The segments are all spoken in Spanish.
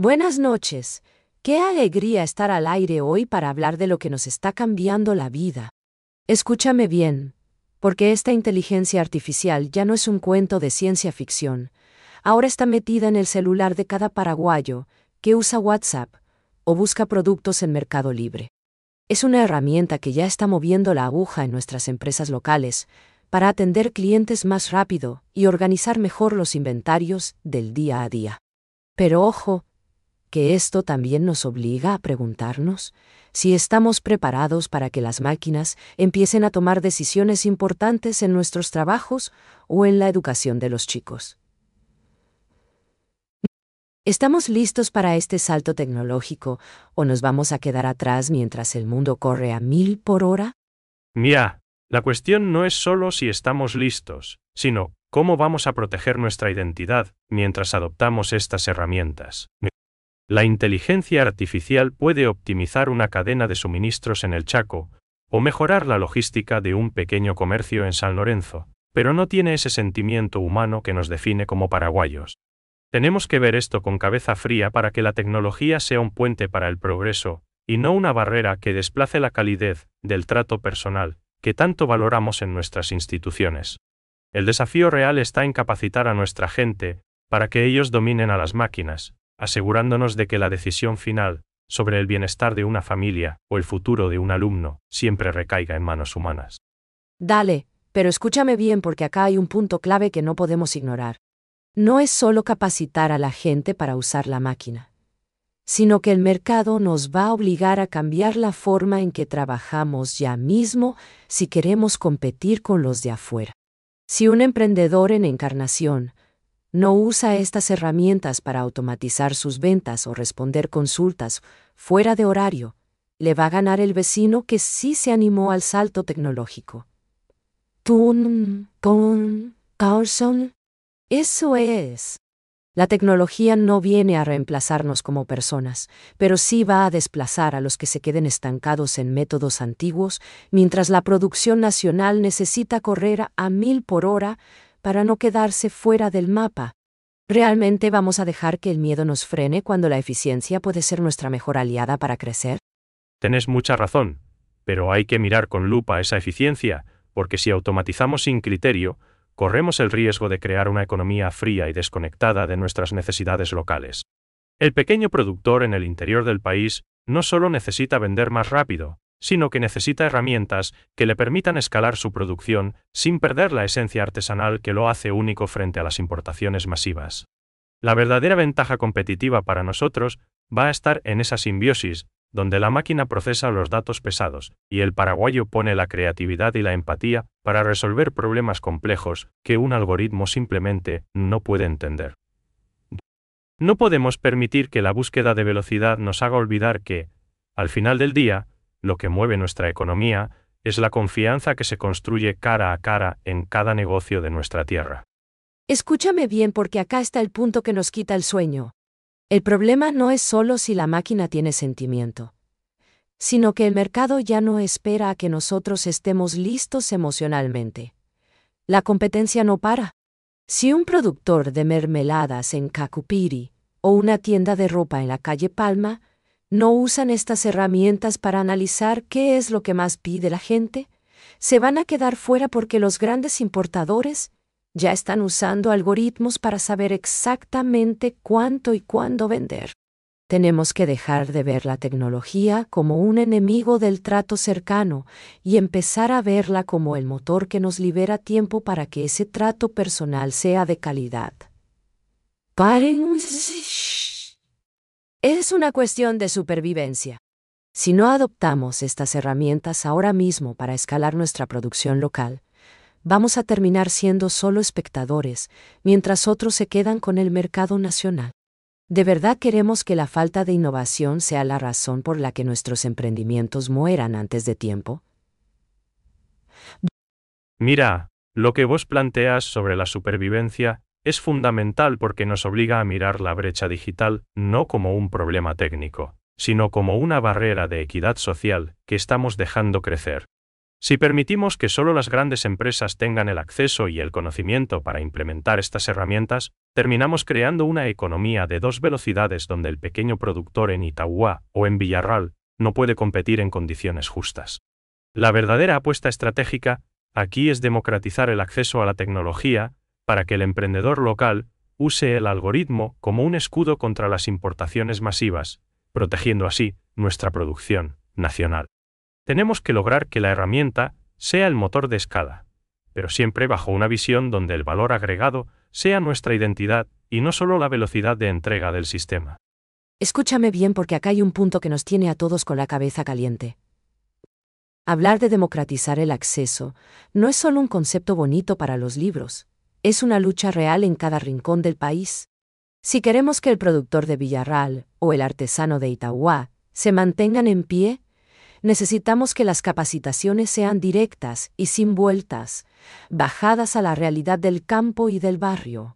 Buenas noches. Qué alegría estar al aire hoy para hablar de lo que nos está cambiando la vida. Escúchame bien, porque esta inteligencia artificial ya no es un cuento de ciencia ficción. Ahora está metida en el celular de cada paraguayo que usa WhatsApp o busca productos en Mercado Libre. Es una herramienta que ya está moviendo la aguja en nuestras empresas locales para atender clientes más rápido y organizar mejor los inventarios del día a día. Pero ojo, que esto también nos obliga a preguntarnos si estamos preparados para que las máquinas empiecen a tomar decisiones importantes en nuestros trabajos o en la educación de los chicos. ¿Estamos listos para este salto tecnológico o nos vamos a quedar atrás mientras el mundo corre a 1000 por hora? Mira, la cuestión no es solo si estamos listos, sino cómo vamos a proteger nuestra identidad mientras adoptamos estas herramientas. La inteligencia artificial puede optimizar una cadena de suministros en el Chaco o mejorar la logística de un pequeño comercio en San Lorenzo, pero no tiene ese sentimiento humano que nos define como paraguayos. Tenemos que ver esto con cabeza fría para que la tecnología sea un puente para el progreso, y no una barrera que desplace la calidez del trato personal que tanto valoramos en nuestras instituciones. El desafío real está en capacitar a nuestra gente para que ellos dominen a las máquinas, asegurándonos de que la decisión final sobre el bienestar de una familia o el futuro de un alumno siempre recaiga en manos humanas. Dale, pero escúchame bien porque acá hay un punto clave que no podemos ignorar. No es solo capacitar a la gente para usar la máquina, sino que el mercado nos va a obligar a cambiar la forma en que trabajamos ya mismo si queremos competir con los de afuera. Si un emprendedor en Encarnación no usa estas herramientas para automatizar sus ventas o responder consultas fuera de horario, le va a ganar el vecino que sí se animó al salto tecnológico. Carlson. Eso es. La tecnología no viene a reemplazarnos como personas, pero sí va a desplazar a los que se queden estancados en métodos antiguos, mientras la producción nacional necesita correr a 1000 por hora para no quedarse fuera del mapa. ¿Realmente vamos a dejar que el miedo nos frene cuando la eficiencia puede ser nuestra mejor aliada para crecer? Tenés mucha razón, pero hay que mirar con lupa esa eficiencia, porque si automatizamos sin criterio, corremos el riesgo de crear una economía fría y desconectada de nuestras necesidades locales. El pequeño productor en el interior del país no solo necesita vender más rápido, sino que necesita herramientas que le permitan escalar su producción sin perder la esencia artesanal que lo hace único frente a las importaciones masivas. La verdadera ventaja competitiva para nosotros va a estar en esa simbiosis, donde la máquina procesa los datos pesados y el paraguayo pone la creatividad y la empatía para resolver problemas complejos que un algoritmo simplemente no puede entender. No podemos permitir que la búsqueda de velocidad nos haga olvidar que, al final del día, lo que mueve nuestra economía es la confianza que se construye cara a cara en cada negocio de nuestra tierra. Escúchame bien porque acá está el punto que nos quita el sueño. El problema no es solo si la máquina tiene sentimiento, sino que el mercado ya no espera a que nosotros estemos listos emocionalmente. La competencia no para. Si un productor de mermeladas en Cacupiri o una tienda de ropa en la calle Palma no usan estas herramientas para analizar qué es lo que más pide la gente, se van a quedar fuera porque los grandes importadores ya están usando algoritmos para saber exactamente cuánto y cuándo vender. Tenemos que dejar de ver la tecnología como un enemigo del trato cercano y empezar a verla como el motor que nos libera tiempo para que ese trato personal sea de calidad. Es una cuestión de supervivencia. Si no adoptamos estas herramientas ahora mismo para escalar nuestra producción local, vamos a terminar siendo solo espectadores, mientras otros se quedan con el mercado nacional. ¿De verdad queremos que la falta de innovación sea la razón por la que nuestros emprendimientos mueran antes de tiempo? Mira, lo que vos planteas sobre la supervivencia es fundamental porque nos obliga a mirar la brecha digital no como un problema técnico, sino como una barrera de equidad social que estamos dejando crecer. Si permitimos que solo las grandes empresas tengan el acceso y el conocimiento para implementar estas herramientas, terminamos creando una economía de dos velocidades donde el pequeño productor en Itauguá o en Villarral no puede competir en condiciones justas. La verdadera apuesta estratégica aquí es democratizar el acceso a la tecnología para que el emprendedor local use el algoritmo como un escudo contra las importaciones masivas, protegiendo así nuestra producción nacional. Tenemos que lograr que la herramienta sea el motor de escala, pero siempre bajo una visión donde el valor agregado sea nuestra identidad y no solo la velocidad de entrega del sistema. Escúchame bien porque acá hay un punto que nos tiene a todos con la cabeza caliente. Hablar de democratizar el acceso no es solo un concepto bonito para los libros, es una lucha real en cada rincón del país. Si queremos que el productor de Villarral o el artesano de Itauguá se mantengan en pie, necesitamos que las capacitaciones sean directas y sin vueltas, bajadas a la realidad del campo y del barrio.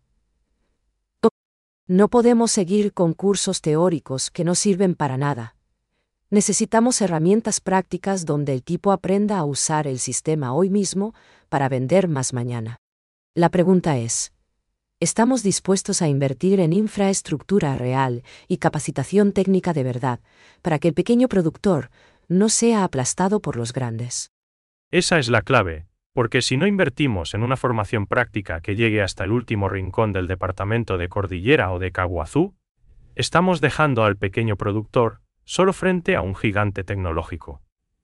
No podemos seguir con cursos teóricos que no sirven para nada. Necesitamos herramientas prácticas donde el tipo aprenda a usar el sistema hoy mismo para vender más mañana. La pregunta es, ¿estamos dispuestos a invertir en infraestructura real y capacitación técnica de verdad para que el pequeño productor no sea aplastado por los grandes? Esa es la clave, porque si no invertimos en una formación práctica que llegue hasta el último rincón del departamento de Cordillera o de Caguazú, estamos dejando al pequeño productor solo frente a un gigante tecnológico.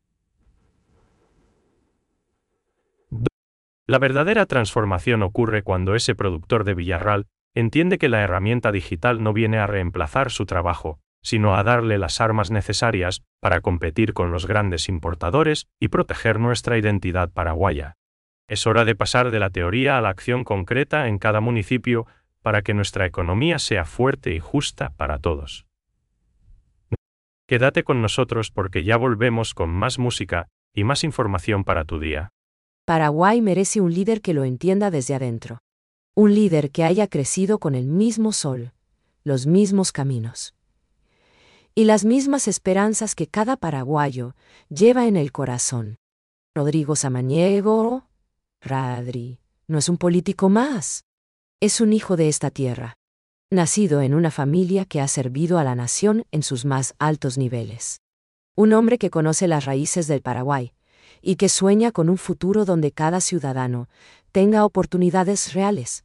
La verdadera transformación ocurre cuando ese productor de Villarral entiende que la herramienta digital no viene a reemplazar su trabajo, sino a darle las armas necesarias para competir con los grandes importadores y proteger nuestra identidad paraguaya. Es hora de pasar de la teoría a la acción concreta en cada municipio para que nuestra economía sea fuerte y justa para todos. Quédate con nosotros porque ya volvemos con más música y más información para tu día. Paraguay merece un líder que lo entienda desde adentro. Un líder que haya crecido con el mismo sol, los mismos caminos y las mismas esperanzas que cada paraguayo lleva en el corazón. Rodrigo Samaniego, Radri, no es un político más. Es un hijo de esta tierra, nacido en una familia que ha servido a la nación en sus más altos niveles. Un hombre que conoce las raíces del Paraguay y que sueña con un futuro donde cada ciudadano tenga oportunidades reales.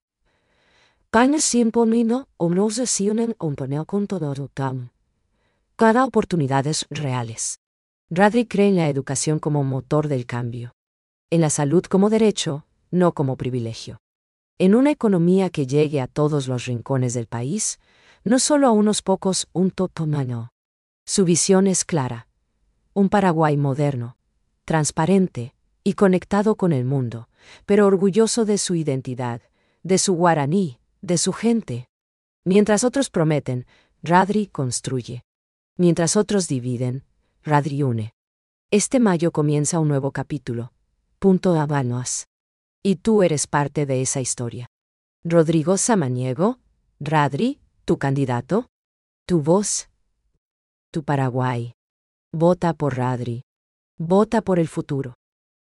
Cada oportunidades reales. Radri cree en la educación como motor del cambio. En la salud como derecho, no como privilegio. En una economía que llegue a todos los rincones del país, no solo a unos pocos, un totomano. Su visión es clara. Un Paraguay moderno, transparente y conectado con el mundo, pero orgulloso de su identidad, de su guaraní, de su gente. Mientras otros prometen, Radri construye. Mientras otros dividen, Radri une. Este mayo comienza un nuevo capítulo. Punto Habanos. Y tú eres parte de esa historia. Rodrigo Samaniego, Radri, tu candidato, tu voz, tu Paraguay. Vota por Radri. Vota por el futuro.